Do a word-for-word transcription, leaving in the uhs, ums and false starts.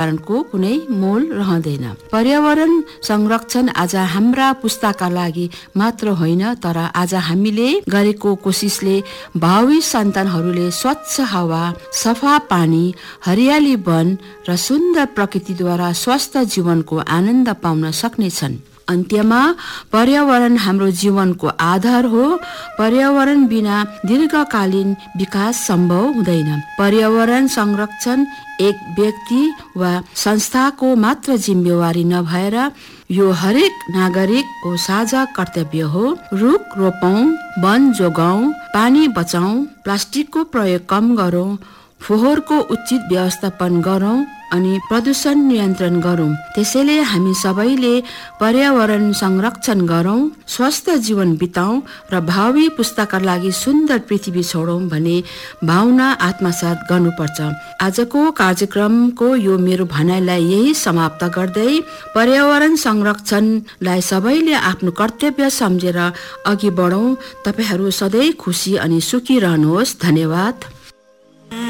वातावरणको कुनै मोल रहँदैन। पर्यावरण संरक्षण आज हाम्रा पुस्ताका लागि मात्र होइन, तर आज हामीले गरेको कोसिसले भावी सन्तानहरूले स्वच्छ हावा, सफा पानी, हरियाली वन र सुन्दर प्रकृतिद्वारा स्वस्थ जीवनको आनन्द पाउन सक्नेछन्। अन्त्यमा पर्यावरण हाम्रो जीवनको आधार हो। पर्यावरण बिना दीर्घकालीन विकास सम्भव हुँदैन। पर्यावरण संरक्षण एक व्यक्ति वा संस्थाको मात्र जिम्मेवारी नभएर यो हरेक नागरिकको साझा कर्तव्य हो। रुख रोपौं, वन जोगाउँ, पानी बचाउँ, प्लास्टिकको प्रयोग कम गरौँ, फोहोरको उचित व्यवस्थापन गरौँ अनि प्रदूषण नियन्त्रण गरौँ। त्यसैले हामी सबैले पर्यावरण संरक्षण गरौँ, स्वस्थ जीवन बिताउँ र भावी पुस्ताका लागि सुन्दर पृथ्वी छोडौँ भन्ने भावना आत्मसात गर्नुपर्छ। आजको कार्यक्रमको यो मेरो भनाइलाई यही समाप्त गर्दै पर्यावरण संरक्षणलाई सबैले आफ्नो कर्तव्य सम्झेर अघि बढौँ। तपाईहरू सधैँ खुसी अनि सुखी रहनुहोस्। धन्यवाद।